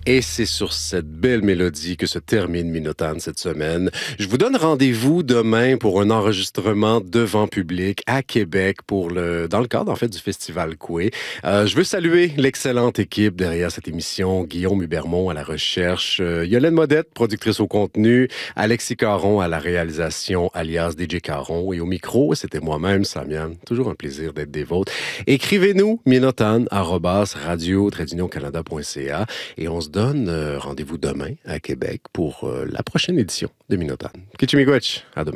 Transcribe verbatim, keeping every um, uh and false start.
Et c'est sur cette belle mélodie que se termine Minotan cette semaine. Je vous donne rendez-vous demain pour un enregistrement devant public à Québec pour le, dans le cadre en fait du Festival Coué. Euh, je veux saluer l'excellente équipe derrière cette émission. Guillaume Hubermont à la recherche, euh, Yolène Modette, productrice au contenu, Alexis Caron à la réalisation, alias D J Caron. Et au micro, c'était moi-même, Samian. Toujours un plaisir d'être des vôtres. Écrivez-nous, minotan arobase radio trait d'union canada point c a et on se donne euh, rendez-vous demain à Québec pour euh, la prochaine édition de Minotan. Kichimigwech, à demain.